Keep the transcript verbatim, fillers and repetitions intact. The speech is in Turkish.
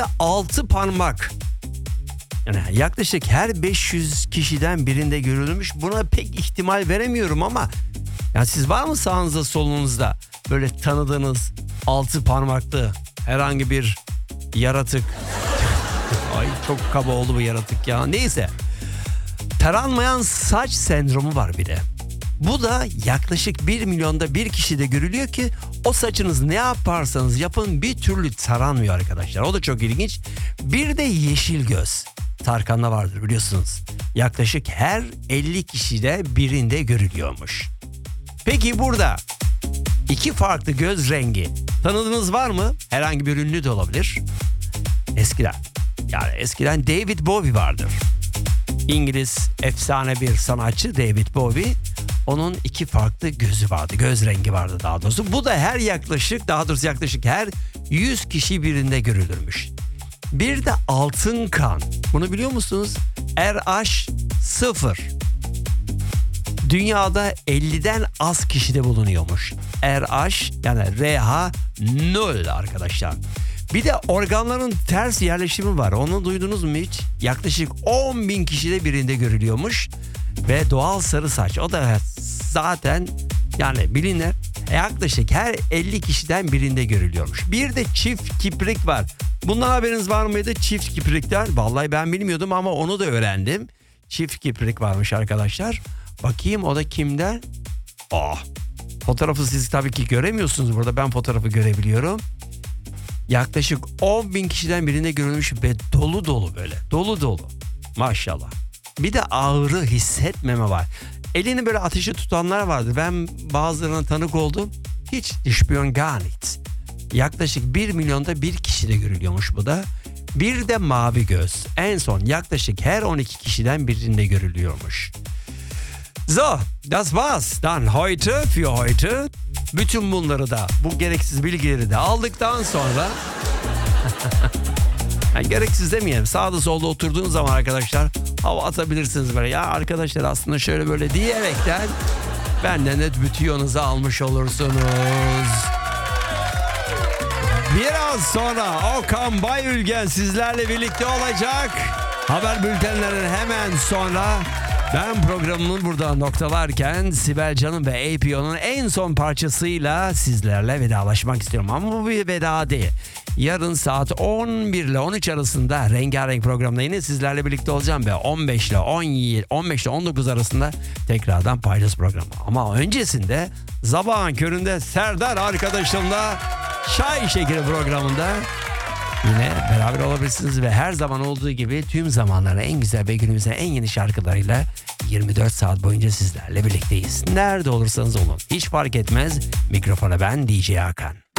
altı parmak. Yani yaklaşık her beş yüz kişiden birinde görülmüş. Buna pek ihtimal veremiyorum ama ya siz var mı sağınızda solunuzda böyle tanıdığınız altı parmaklı herhangi bir yaratık? Ay çok kaba oldu bu yaratık ya. Neyse. Taranmayan saç sendromu var bir de. Bu da yaklaşık bir milyonda bir kişide görülüyor ki o saçınız ne yaparsanız yapın bir türlü taranmıyor arkadaşlar. O da çok ilginç. Bir de yeşil göz. Tarkan'da vardır biliyorsunuz. Yaklaşık her elli kişide birinde görülüyormuş. Peki burada iki farklı göz rengi tanıdığınız var mı? Herhangi bir ünlü de olabilir. Eskiden yani eskiden David Bowie vardır. İngiliz efsane bir sanatçı David Bowie. Onun iki farklı gözü vardı. Göz rengi vardı daha doğrusu. Bu da her yaklaşık daha doğrusu yaklaşık her yüz kişi birinde görülürmüş. Bir de altın kan. Bunu biliyor musunuz? R H sıfır. Dünyada elliden az kişide bulunuyormuş. R H yani R H nol arkadaşlar. Bir de organların ters yerleşimi var. Onu duydunuz mu hiç? Yaklaşık on bin kişide birinde görülüyormuş. Ve doğal sarı saç. O da zaten yani bilinir. Yaklaşık her elli kişiden birinde görülüyormuş. Bir de çift kiprik var. Bundan haberiniz var mıydı? Çift kiprikten. Vallahi ben bilmiyordum ama onu da öğrendim. Çift kiprik varmış arkadaşlar. Bakayım o da kimden? Oh. Fotoğrafı siz tabii ki göremiyorsunuz burada. Ben fotoğrafı görebiliyorum. Yaklaşık on bin kişiden birinde görülmüş ve dolu dolu böyle. Dolu dolu. Maşallah. Bir de ağrı hissetmeme var. Elini böyle ateşe tutanlar vardı. Ben bazılarına tanık oldum. Hiç düşmüyor ganit. Yaklaşık bir milyonda bir kişide görülüyormuş bu da. Bir de mavi göz. En son yaklaşık her on iki kişiden birinde görülüyormuş. So, das war's dann heute für heute. Bütün bunları da bu gereksiz bilgileri de aldıktan sonra yani gereksiz demeyelim. Sağda solda oturduğunuz zaman arkadaşlar hava atabilirsiniz böyle. Ya arkadaşlar aslında şöyle böyle diyerekten benden de bütüyonuzu almış olursunuz. Biraz sonra Okan Bayülgen sizlerle birlikte olacak. Haber bültenlerinin hemen sonra ben programımı burada noktalarken Sibel Can'ın ve A P O'nun en son parçasıyla sizlerle vedalaşmak istiyorum. Ama bu bir veda değil. Yarın saat on bir ile on üç arasında Rengarenk programda yine sizlerle birlikte olacağım ve on beş ile on yedi, on beş ile on dokuz arasında tekrardan paylaş programı. Ama öncesinde sabahın köründe Serdar arkadaşımla Çay Şekeri programında yine beraber olabilirsiniz ve her zaman olduğu gibi tüm zamanların en güzel ve günümüzün en yeni şarkılarıyla yirmi dört saat boyunca sizlerle birlikteyiz. Nerede olursanız olun hiç fark etmez. Mikrofona ben D J Hakan.